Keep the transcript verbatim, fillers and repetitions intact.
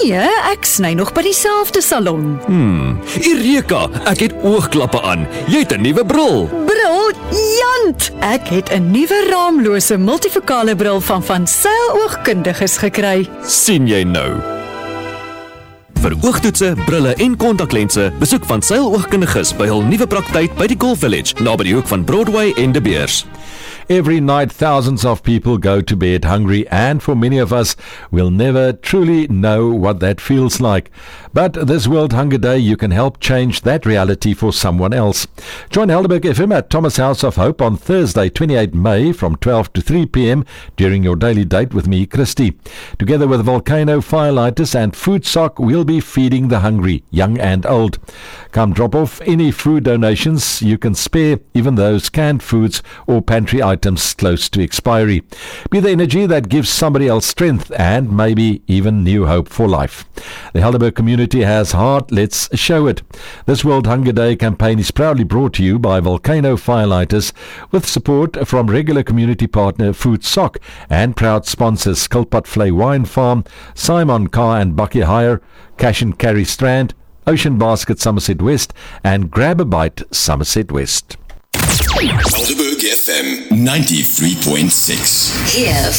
Nee, ek sny nog by dieselfde salon. Hmm, Eureka, ek het oogklappe aan. Jy het 'n nuwe bril. Briljant! Ek het 'n nuwe raamlose multifokale bril van Van Zyl Oogkundiges gekry. Sien jy nou? Vir oogtoetse, brille en kontaklense, besoek Van Zyl Oogkundiges by hul nuwe praktyk by die Golf Village, naby die hoek van Broadway en De Beers. Every night, thousands of people go to bed hungry, and for many of us, we'll never truly know what that feels like. But this World Hunger Day, you can help change that reality for someone else. Join Helderberg F M at Thomas House of Hope on Thursday, twenty-eighth May from twelve to three p.m. during your daily date with me, Christy. Together with Volcano, Firelighters and Food Sock, we'll be feeding the hungry, young and old. Come drop off any food donations you can spare, even those canned foods or pantry items close to expiry. Be the energy that gives somebody else strength and maybe even new hope for life. The Helderberg community has heart, let's show it. This World Hunger Day campaign is proudly brought to you by Volcano Firelighters with support from regular community partner Food Sock and proud sponsors Skilpad Vlei Wine Farm, Simon Car and Bucky Hire, Cash and Carry Strand, Ocean Basket Somerset West and Grab a Bite Somerset West. Helderberg F M ninety-three point six. Here